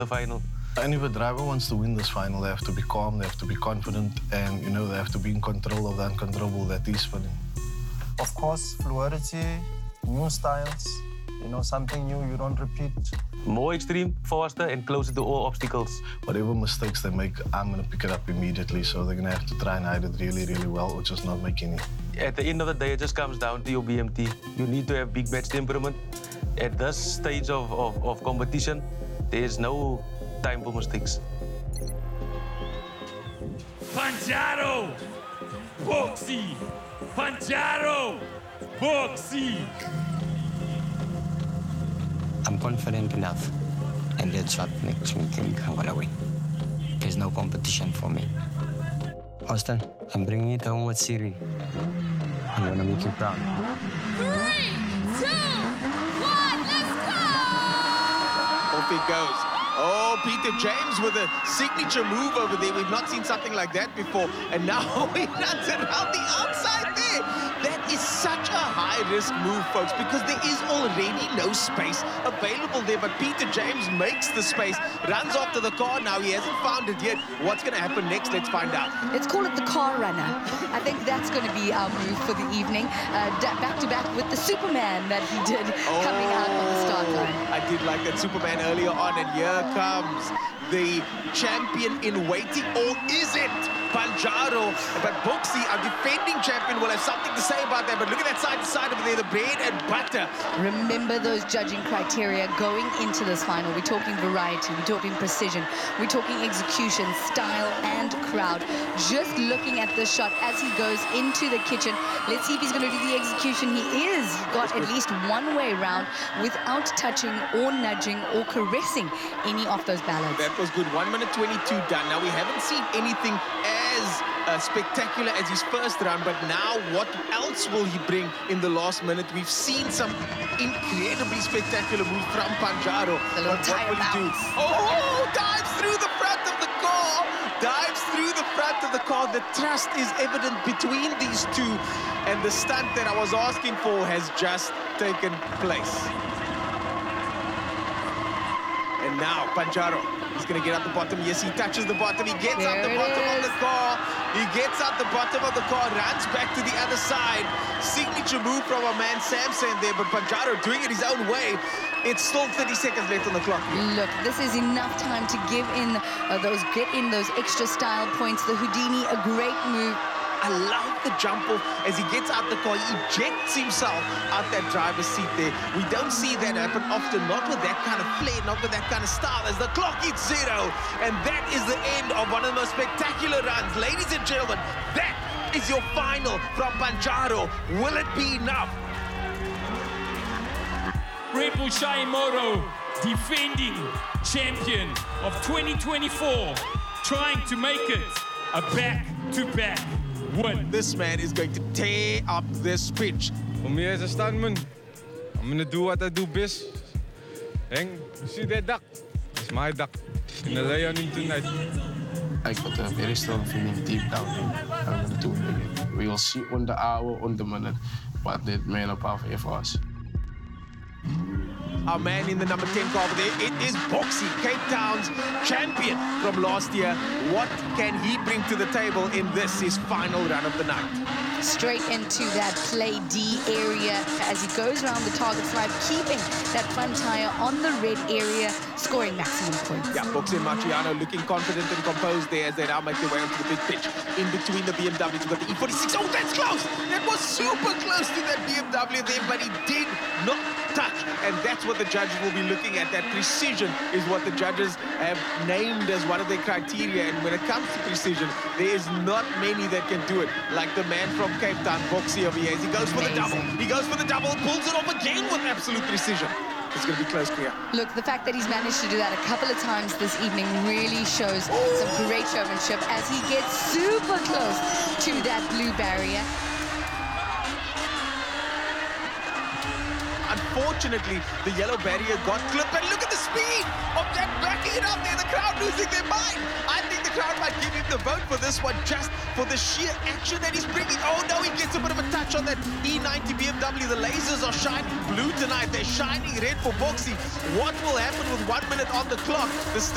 the final. And if a driver wants to win this final, they have to be calm, they have to be confident, and they have to be in control of the uncontrollable that is spinning. Of course, fluidity, new styles, something new you don't repeat. More extreme, faster, and closer to all obstacles. Whatever mistakes they make, I'm going to pick it up immediately, so they're going to have to try and hide it really, really well, or just not make any. At the end of the day, it just comes down to your BMT. You need to have big match temperament. At this stage of competition, there is no time for mistakes. Panjaro! Boxy! Panjaro! Boxy! I'm confident enough, and that's what makes me think I'm gonna win. There's no competition for me. Austin, I'm bringing it home with Siri. I'm gonna make you proud. 3, 2, 1, let's go! Off it goes. Oh, Peter James with a signature move over there. We've not seen something like that before. And now he runs around the outside there. That is such a high-risk move, folks, because there is already no space available there. But Peter James makes the space, runs after the car now. He hasn't found it yet. What's going to happen next? Let's find out. Let's call it the car runner. I think that's going to be our move for the evening. Back-to-back with the Superman that he did coming out on the start line. I did like that Superman earlier on, and here comes the champion in waiting, or is it Panjaro? But Boxy, our defending champion, will have something to say about that. But look at that side to side over there, the bread and butter. Remember those judging criteria going into this final. We're talking variety, we're talking precision, we're talking execution, style, and crowd. Just looking at this shot as he goes into the kitchen. Let's see if he's going to do the execution. He is. He got at least one way round without touching or nudging or caressing any of those ballads. That was good. 1 minute 22 done. Now, we haven't seen anything as spectacular as his first round, but now what else will he bring in the last minute? We've seen some incredibly spectacular moves from Panjaro. The little But what will he do? bounce. Oh, dives through the front of the car. Dives through the front of the car. The trust is evident between these two, and the stunt that I was asking for has just taken place. And now Panjaro, he's going to get out the bottom. Yes, he touches the bottom. He gets out the bottom of the car. He gets out the bottom of the car, runs back to the other side. Signature move from our man Samson there, but Panjaro doing it his own way. It's still 30 seconds left on the clock. Look, this is enough time to get in those extra style points. The Houdini, a great move. I love the jump off as he gets out the car. He ejects himself out that driver's seat there. We don't see that happen often, not with that kind of flair, not with that kind of style, as the clock hits 0. And that is the end of one of the most spectacular runs. Ladies and gentlemen, that is your final from Panjaro. Will it be enough? Red Bull Shimoto, defending champion of 2024, trying to make it a back-to-back win. This man is going to tear up this pitch. For me as a stuntman, I'm gonna do what I do best. And see that duck? It's my duck. In the lay on him tonight. I got a very strong feeling deep down. I'm gonna do it again. We will see on the hour, on the minute, what that man up here for us. Our man in the number 10 car over there, it is Boxy, Cape Town's champion from last year. What can he bring to the table in this, his final run of the night? Straight into that play D area as he goes around the target stripe, keeping that front tire on the red area, scoring maximum points. Yeah, Boxy and Marciano looking confident and composed there as they now make their way onto the big pitch. In between the BMWs, we've got the E46. Oh, that's close! That was super close to that BMW there, but he did not touch. And that's what the judges will be looking at. That precision is what the judges have named as one of their criteria. And when it comes to precision, there is not many that can do it. Like the man from Cape Town, Boxy over here. He goes for the double. He goes for the double, pulls it off again with absolute precision. It's going to be close, Priya. Look, the fact that he's managed to do that a couple of times this evening really shows some great showmanship as he gets super close to that blue barrier. Unfortunately, the yellow barrier got clipped, and look at the speed of that backing it up there. The crowd losing their mind. I think the crowd might give him the vote for this one just for the sheer action that he's bringing. Oh no, he gets a bit of a touch on that E90 BMW. The lasers are shining blue tonight. They're shining red for Boxy. What will happen with 1 minute on the clock? The